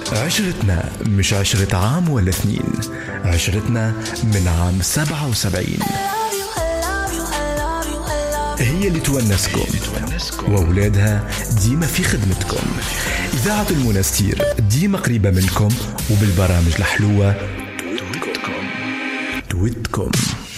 عشرتنا مش 10 عام ولا 2، عشرتنا من عام 77 هي اللي تونسكم وأولادها ديما في خدمتكم. إذاعة المنستير ديما قريبة منكم وبالبرامج الحلوة تويتكم.